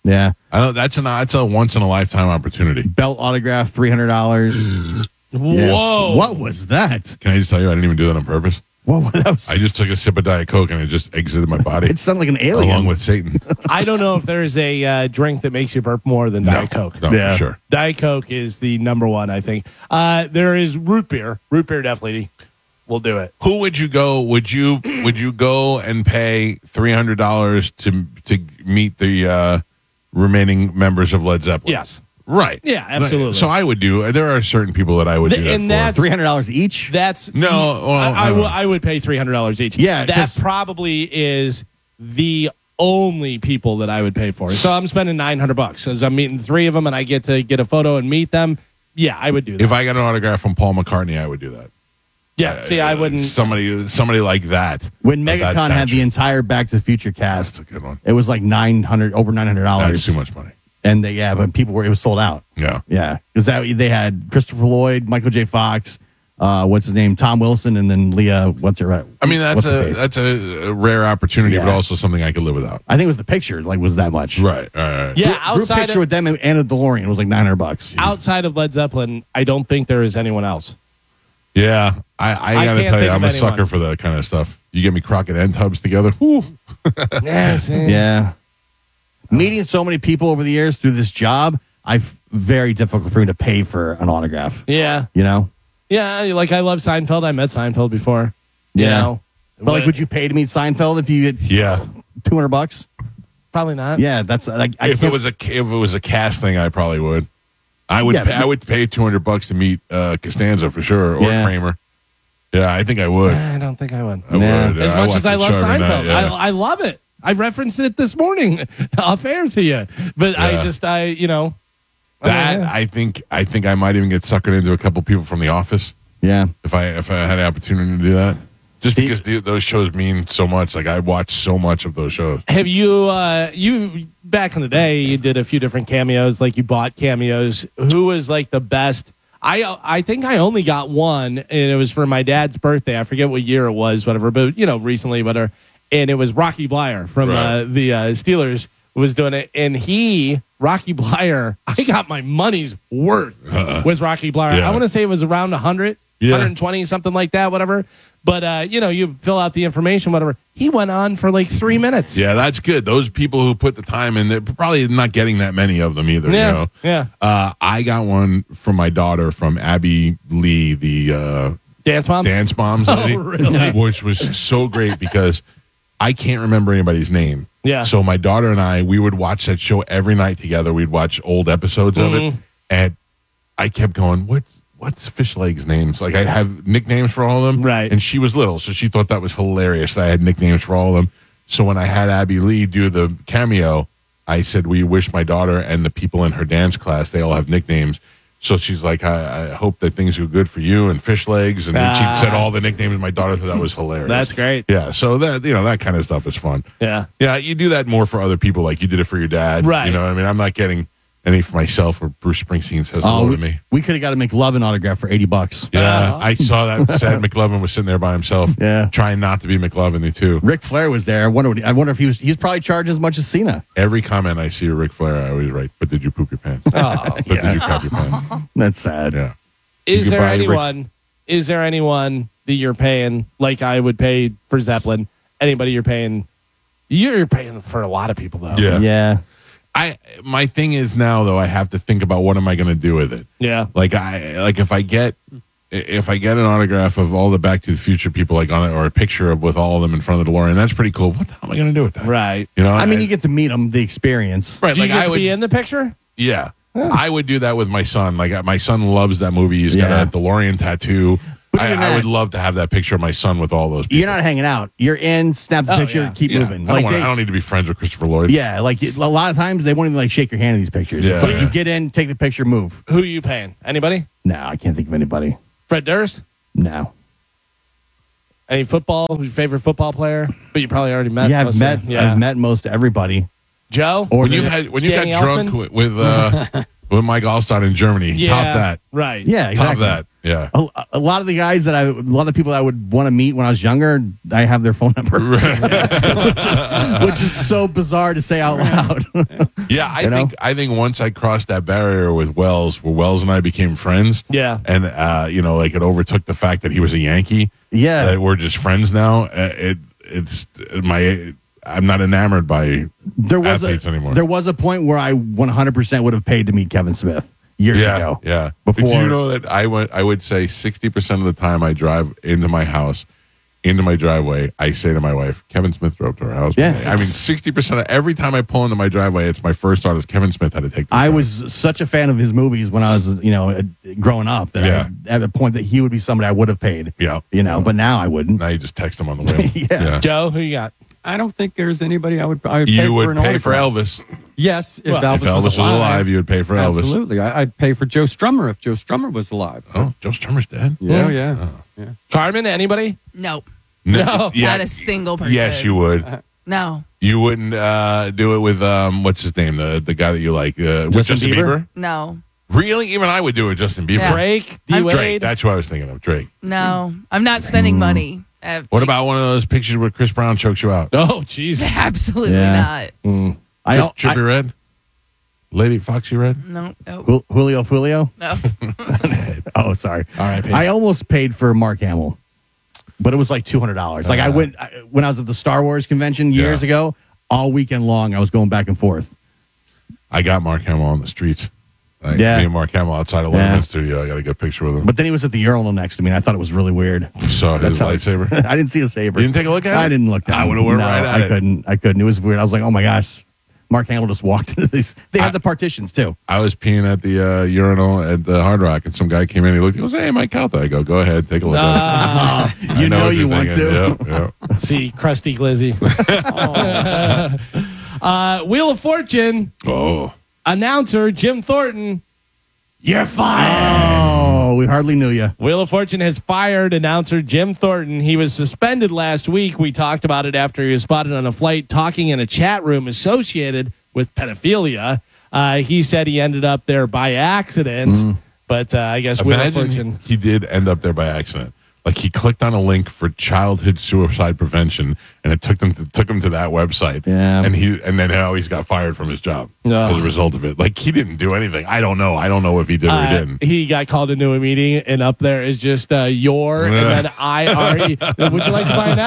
Yeah. I know that's an that's a once in a lifetime opportunity. Belt autograph, three hundred dollars. Whoa. What was that? Can I just tell you, I didn't even do that on purpose. What that was? I just took a sip of Diet Coke and it just exited my body. It sounded like an alien. Along with Satan. I don't know if there's a uh, drink that makes you burp more than Diet no, Coke. No, Yeah. for sure. Diet Coke is the number one, I think. Uh, there is root beer. Root beer definitely will do it. Who would you go? Would you would you go and pay three hundred dollars to to meet the uh, remaining members of Led Zeppelin? Yes. Right. Yeah, absolutely. So I would do. There are certain people that I would The- do that and for. that's- three hundred dollars each? That's No, well, I, I, uh, w- I would pay three hundred dollars each. Yeah, that 'cause- probably is the only people that I would pay for. So I'm spending nine hundred bucks because I'm meeting three of them, and I get to get a photo and meet them. Yeah, I would do that. If I got an autograph from Paul McCartney, I would do that. yeah, see, I wouldn't. Somebody, somebody like that. When of that MegaCon had the stature. entire Back to the Future cast, That's a good one. it was like nine hundred over nine hundred That's dollars. too much money. And they, yeah, but people were it was sold out. Yeah. Yeah, because that they had Christopher Lloyd, Michael J. Fox, uh, what's his name, Tom Wilson, and then Leah. What's her? I mean, that's what's her a face? that's a, a rare opportunity, but Yeah. also something I could live without. I think it was the picture. Like was that much? Right. All right. Yeah, Group outside picture of, with them and a DeLorean was like nine hundred bucks. outside of Led Zeppelin, I don't think there is anyone else. Yeah. I, I, I gotta can't tell you, think I'm of a sucker anyone. for that kind of stuff. You get me Crockett and Tubbs together. Whew. Yes. Yeah. Meeting so many people over the years through this job, I f- very difficult for me to pay for an autograph. Yeah. You know? Yeah. Like I love Seinfeld. I met Seinfeld before. You Yeah. know? But like, would you pay to meet Seinfeld if you get Yeah. two hundred bucks? Probably not. Yeah, that's like I If it can't- was a if it was a cast thing, I probably would. I would Yeah, pay, but- I would pay two hundred bucks to meet uh, Costanza for sure, or Yeah. Kramer. Yeah, I think I would. I don't think I would. I Nah. would. As Yeah, much watch as I that love show every Seinfeld, night, yeah. I, I love it. I referenced it this morning off air to you, but I Yeah. just, I, you know, that I- I think I think I might even get suckered into a couple people from The Office yeah. if I if I had the opportunity to do that. Just Steve- because the, those shows mean so much. Like I watch so much of those shows. Have you, uh, you back in the day, you did a few different cameos, like you bought cameos. Who was like the best? I I think I only got one, and it was for my dad's birthday. I forget what year it was, whatever, but you know, recently, whatever. And it was Rocky Blyer from Right. uh, the uh, Steelers was doing it, and he Rocky Blyer. I got my money's worth Uh-uh. with Rocky Blyer. Yeah. I want to say it was around one hundred, Yeah. one twenty, something like that, whatever. But uh, you know, you fill out the information, whatever. He went on for like three minutes. Yeah, that's good. Those people who put the time in, they're probably not getting that many of them either. Yeah, You know? yeah. Uh, I got one from my daughter from Abby Lee, the uh, Dance Mom. Dance Moms lady, Oh, really? which was so great because I can't remember anybody's name. Yeah. So my daughter and I, we would watch that show every night together. We'd watch old episodes of it, Mm-hmm. and I kept going, "What's what's Fish Legs' names?" Like I have nicknames for all of them, Right. And she was little, so she thought that was hilarious that I had nicknames for all of them. So when I had Abby Lee do the cameo, I said, "We wish my daughter and the people in her dance class they all have nicknames." So she's like, I, I hope that things go good for you and Fish Legs. And then Ah. she said all the nicknames. My daughter thought that was hilarious. That's great. Yeah. So that, you know, that kind of stuff is fun. Yeah. Yeah. You do that more for other people. Like you did it for your dad. Right. You know what I mean? I'm not getting any for myself or Bruce Springsteen says Oh, hello to we, me. we could have got a McLovin autograph for eighty bucks. Yeah. Uh, I saw that. Sad McLovin was sitting there by himself. Yeah. Trying not to be McLovin too. Ric Flair was there. I wonder. What, I wonder if he was. He's probably charged as much as Cena. Every comment I see of Ric Flair, I always write, but did you poop your pants? Oh, But did you crap your pants? That's sad. Yeah. is could there buy Rick- anyone? Is there anyone that you're paying like I would pay for Zeppelin? Anybody you're paying? You're paying for a lot of people though. Yeah. Yeah. I my thing is now though I have to think about what am I going to do with it. Yeah. Like I like if I get if I get an autograph of all the Back to the Future people like on it or a picture of with all of them in front of the DeLorean, that's pretty cool. What the hell am I going to do with that? Right. You know, I mean, you get to meet him, the experience. right. Do you Like get I to would, be in the picture? yeah, I would do that with my son. Like my son loves that movie. He's Yeah. got a DeLorean tattoo. But I, even I that- would love to have that picture of my son with all those people. You're not hanging out. You're in, snap the Oh, picture, yeah. keep Yeah. moving. I don't, Like wanna- they- I don't need to be friends with Christopher Lloyd. yeah, like a lot of times they won't even like shake your hand in these pictures. It's Yeah. like you get in, take the picture, move. Who are you paying? Anybody? No, I can't think of anybody. Fred Durst? No. Any football? Your favorite football player? But you probably already met. Yeah, most I've of met. them. Yeah. I've met most everybody. Joe. Or When you the- had when you Danny got drunk Elfman? with with, uh, with Mike Allstott in Germany, Yeah. top that. Right. yeah, exactly. Top that. Yeah. A, a lot of the guys that I, a lot of people that I would want to meet when I was younger, I have their phone number, which is which is so bizarre to say out loud. Yeah, I You know? think I think once I crossed that barrier with Wells, where Wells and I became friends. Yeah. And uh, you know, like it overtook the fact that he was a Yankee. Yeah. That we're just friends now. Uh, it it's my I'm not enamored by There was athletes a, anymore. There was a point where I one hundred percent would have paid to meet Kevin Smith years yeah, ago. yeah. Before Did you know that I went? I would say sixty percent of the time I drive into my house, into my driveway, I say to my wife, "Kevin Smith drove to our house." Yeah, today." I mean, it's- sixty percent of every time I pull into my driveway, it's my first thought is Kevin Smith had to take. The I drive. was such a fan of his movies when I was, you know, uh, growing up that Yeah. I, at a point that he would be somebody I would have paid. Yeah. You know, but now I wouldn't. Now you just text him on the whim. Yeah. Joe, who you got? I don't think there's anybody I would. I would pay You for would an pay for autograph. Elvis. Yes, if Well, Elvis, If Elvis was, was alive, alive, you would pay for Elvis. Absolutely, I, I'd pay for Joe Strummer if Joe Strummer was alive. Oh, Joe Strummer's dead. Yeah, yeah, yeah. Carmen, anybody? Nope. No. Not a single person. Yes, you would. No. You wouldn't uh, do it with um, what's his name, the the guy that you like, uh, with Justin Justin Bieber? Bieber? No. Really? Even I would do it with Justin Bieber. Yeah. Drake? I'm- D Drake. Wade? That's who I was thinking of. Drake. No. I'm not spending money. Uh, What about one of those pictures where Chris Brown chokes you out? Oh, jeez. Absolutely Yeah. not. I Chip, don't. Chippy I, Red? Lady Foxy Red? No. Nope. Jul- Julio Julio. No. Oh, sorry. All right, I almost paid for Mark Hamill, but it was like two hundred dollars. Like I went I, when I was at the Star Wars convention years Yeah. ago. All weekend long, I was going back and forth. I got Mark Hamill on the streets. Like, Yeah. Me and Mark Hamill outside of Yeah. Letterman Studio. I got a good picture with him. But then he was at the urinal next to me, and I thought it was really weird. You saw his That's how- lightsaber? I didn't see a saber. You didn't take a look at it? I didn't look down. I would've went no, right at I it. couldn't. I couldn't. It was weird. I was like, oh my gosh. Mark Hamill just walked into these. They had I- the partitions too. I was peeing at the uh, urinal at the Hard Rock, and some guy came in. He looked. He goes, "Hey, Mike Calta." I go, "Go ahead, take a look." at it. I You know what you you're want thinking. to. Yeah, yeah. See, crusty glizzy. uh, Wheel of Fortune Oh, announcer Jim Thornton. You're fired. Oh, we hardly knew you. Wheel of Fortune has fired announcer Jim Thornton. He was suspended last week. We talked about it after he was spotted on a flight talking in a chat room associated with pedophilia. Uh, he said he ended up there by accident, but uh, I guess Wheel of imagine Fortune. he did end up there by accident. Like he clicked on a link for childhood suicide prevention, and it took them to, took him to that website. Yeah. and he and then how he's got fired from his job No. as a result of it. Like he didn't do anything. I don't know. I don't know if he did or he Uh, didn't. he got called into a meeting, and up there is just uh, your and then I R E. Would you like to buy an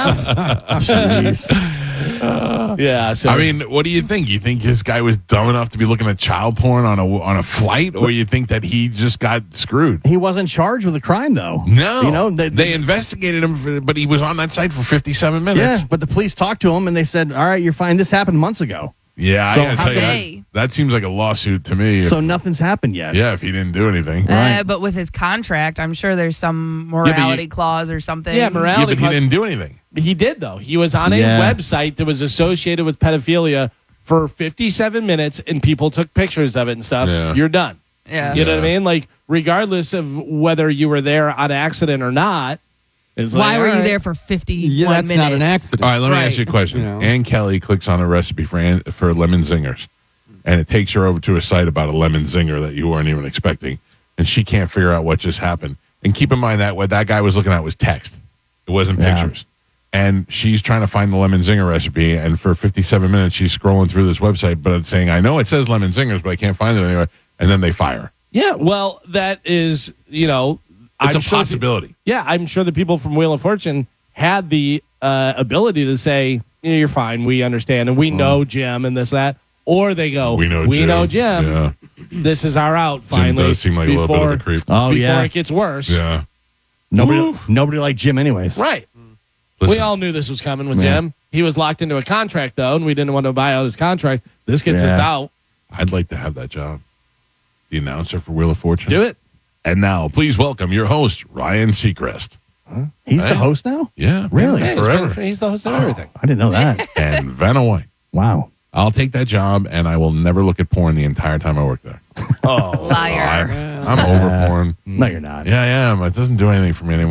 F? Yeah. So I mean, what do you think? You think this guy was dumb enough to be looking at child porn on a on a flight, or you think that he just got screwed? He wasn't charged with a crime though. No, You know, they, they investigated him, for, but he was on that site for fifty-seven minutes. yeah, but the police talked to him and they said, "All right, you're fine. This happened months ago, Yeah, So I gotta how tell you, they- that, that seems like a lawsuit to me. If- so nothing's happened yet." yeah, if he didn't do anything. Uh, but with his contract, I'm sure there's some morality you- clause or something. yeah, Yeah, morality. but he clause- didn't do anything. He did, though. He was on a Yeah. website that was associated with pedophilia for fifty-seven minutes, and people took pictures of it and stuff. Yeah. You're done. Yeah. You know what I Yeah. mean? Like, regardless of whether you were there on accident or not. It's Why like, were all you right. there for fifty-one Yeah, that's minutes? not an accident. All right, let me Right. ask you a question. You know. Ann Kelly clicks on a recipe for Ann, for lemon zingers, and it takes her over to a site about a lemon zinger that you weren't even expecting, and she can't figure out what just happened. And keep in mind that what that guy was looking at was text; it wasn't Yeah. pictures. And she's trying to find the lemon zinger recipe, and for fifty-seven minutes she's scrolling through this website, but it's saying, "I know it says lemon zingers, but I can't find it anywhere." And then they fire. Yeah, well, that is, you know. It's I'm a sure the- possibility. yeah, I'm sure the people from Wheel of Fortune had the uh, ability to say, yeah, you're fine, we understand, and we know Jim and this, that. Or they go, We know we Jim. know Jim. Yeah. This is our out, Jim finally. does seem like a little bit of a creep. Oh, before yeah. it gets worse. Yeah. Nobody, nobody liked Jim, anyways. Right. Listen, We all knew this was coming with Yeah. Jim. He was locked into a contract, though, and we didn't want to buy out his contract. This gets us Yeah. out. I'd like to have that job. The announcer for Wheel of Fortune. Do it. And now, please welcome your host, Ryan Seacrest. He's Hey. the host now. Yeah. Really? Yeah, he's Forever. been- he's the host of everything. I didn't know that. And Vanna White. Wow. I'll take that job, and I will never look at porn the entire time I work there. Oh. Liar. I'm, I'm over porn. No, you're not. Yeah, I am. It doesn't do anything for me anymore.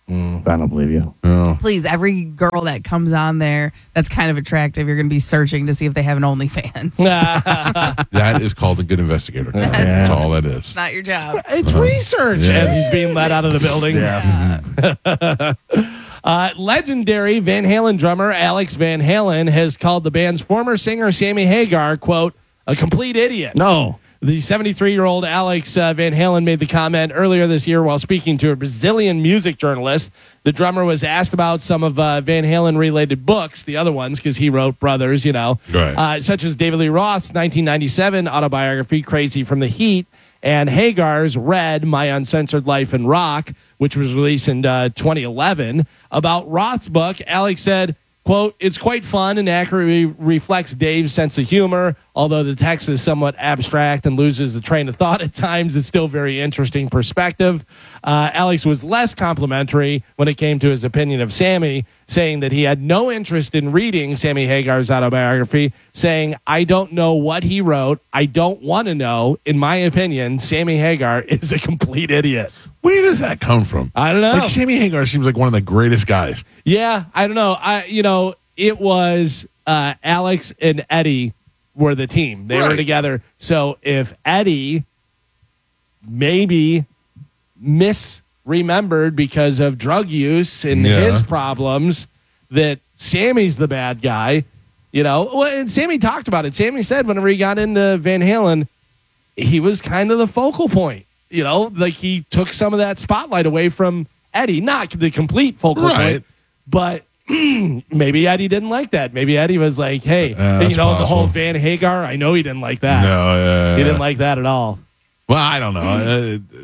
I don't believe you. Oh. Please, every girl that comes on there that's kind of attractive, you're going to be searching to see if they have an OnlyFans. That is called a good investigator. That's all that is. Not your job. It's research Yeah. as he's being let out of the building. Yeah. Uh, legendary Van Halen drummer Alex Van Halen has called the band's former singer Sammy Hagar, quote, a complete idiot. No. The seventy-three-year-old Alex uh, Van Halen made the comment earlier this year while speaking to a Brazilian music journalist. The drummer was asked about some of uh, Van Halen-related books, the other ones, because he wrote Brothers, you know, Right. uh, such as David Lee Roth's nineteen ninety-seven autobiography, Crazy from the Heat, and Hagar's Red, My Uncensored Life in Rock, which was released in uh, twenty eleven. About Roth's book, Alex said, quote, it's quite fun and accurately reflects Dave's sense of humor. Although the text is somewhat abstract and loses the train of thought at times, it's still very interesting perspective. Uh, Alex was less complimentary when it came to his opinion of Sammy, saying that he had no interest in reading Sammy Hagar's autobiography, saying, I don't know what he wrote. I don't want to know. In my opinion, Sammy Hagar is a complete idiot. Where does that come from? I don't know. Like Sammy Hagar seems like one of the greatest guys. Yeah, I don't know. I you know, it was uh, Alex and Eddie were the team. They were Right. together. So if Eddie maybe misremembered because of drug use and Yeah. his problems that Sammy's the bad guy, you know. Well, and Sammy talked about it. Sammy said whenever he got into Van Halen, he was kind of the focal point. You know, like he took some of that spotlight away from Eddie, not the complete focal Right. point, but maybe Eddie didn't like that. Maybe Eddie was like, hey, Uh, and, you that's know, the whole possible. Van Hagar, I know he didn't like that. No, yeah, He yeah. didn't like that at all. Well, I don't know. Uh,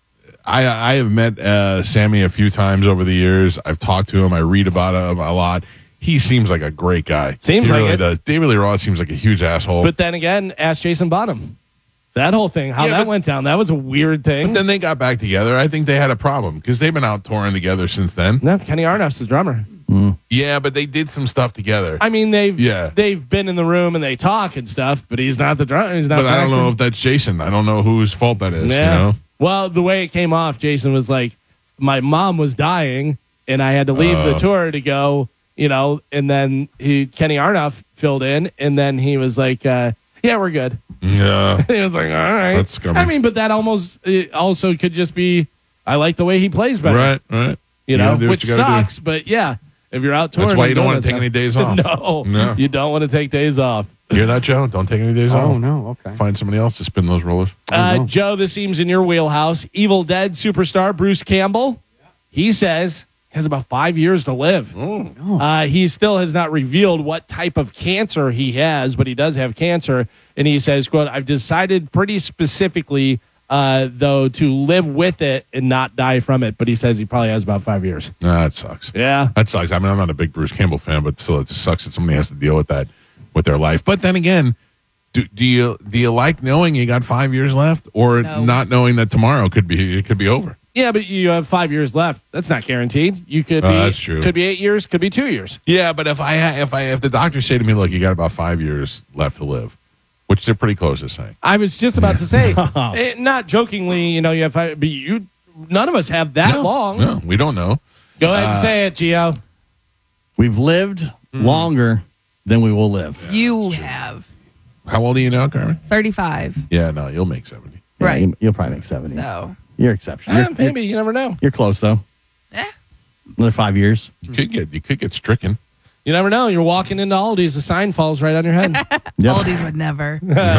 I I have met uh, Sammy a few times over the years. I've talked to him. I read about him a lot. He seems like a great guy. Seems he like really it. does. David Lee Roth seems like a huge asshole. But then again, ask Jason Bonham. That whole thing, how Yeah, that but- went down, that was a weird thing. But then they got back together. I think they had a problem because they've been out touring together since then. no, Kenny Arnoff's the drummer. Yeah, but they did some stuff together. I mean, they've Yeah. they've been in the room and they talk and stuff, but he's not the drummer. He's not. but I don't back know there. if that's Jason. I don't know whose fault that is. Yeah. You know? Well, the way it came off, Jason was like, my mom was dying and I had to leave the Uh. tour to go, you know, and then he Kenny Arnoff filled in and then he was like, uh, yeah, we're good. Yeah. He was like, all right. That's scummy. I mean, but that almost it also could just be, I like the way he plays better. Right, right. You gotta know, do what which you gotta do. sucks, but yeah, if you're out touring. That's why you and don't doing want to that take any stuff- days off. No, No. you don't want to take days off. You hear that, Joe? Don't take any days off. Oh, no. Okay. Find somebody else to spin those rollers. Uh, no. Joe, this seems in your wheelhouse. Evil Dead superstar Bruce Campbell, he says, has about five years to live. Uh, he still has not revealed what type of cancer he has, but he does have cancer. And he says, quote, I've decided pretty specifically, uh, though, to live with it and not die from it. But he says he probably has about five years. Nah, that sucks. Yeah. That sucks. I mean, I'm not a big Bruce Campbell fan, but still, it just sucks that somebody has to deal with that with their life. But then again, do, do you do you like knowing you got five years left, or No. not knowing that tomorrow could be it could be over? Yeah, but you have five years left. That's not guaranteed. You could Oh, be, that's true. could be eight years, could be two years. Yeah, but if I ha- if I if the doctors say to me, look, you got about five years left to live, which they're pretty close to saying. I was just about to say, eh, not jokingly, you know, you have five, but you, none of us have that no, long. No, we don't know. Go ahead and Uh, say it, Gio. We've lived longer than we will live. You have How old are you now, Carmen? thirty-five. Yeah, no, you'll make seventy. Yeah, Right. you, you'll probably make seventy. So, You're exceptional. Eh, You're, maybe you never know. you're close though. eh. Another five years. You could get you could get stricken. You never know. You're walking into Aldi's, the sign falls right on your head. Yep. Aldi's would never.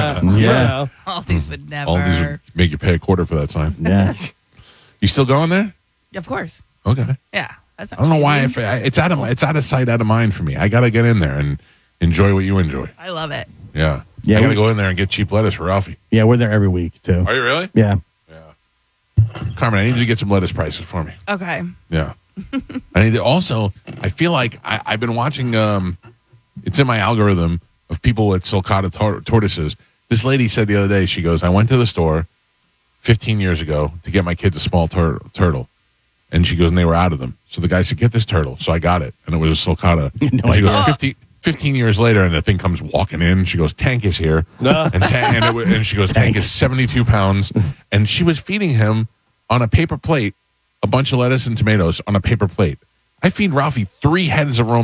Yeah. Aldi's would never. All these would make you pay a quarter for that sign. Yeah. You still going there? Of course. Okay. Yeah. That's not I don't know why. cheating. If, it's out of it's out of sight, out of mind for me. I got to get in there and enjoy what you enjoy. I love it. Yeah. Yeah, I got to we- go in there and get cheap lettuce for Ralphie. Yeah, we're there every week too. Are you really? Yeah. Carmen, I need you to get some lettuce prices for me. Okay. Yeah. I need to also, I feel like I, I've been watching, um, it's in my algorithm of people with sulcata tor- tortoises. This lady said the other day, she goes, I went to the store fifteen years ago to get my kids a small tur- turtle. And she goes, and they were out of them. So the guy said, get this turtle. So I got it. And it was a sulcata. No and she goes, idea. fifteen, fifteen years later, and the thing comes walking in. She goes, Tank is here. And, ta- and, it, wa- and she goes, Tank is seventy-two pounds. And she was feeding him on a paper plate a bunch of lettuce and tomatoes on a paper plate. I feed Ralphie three heads of romaine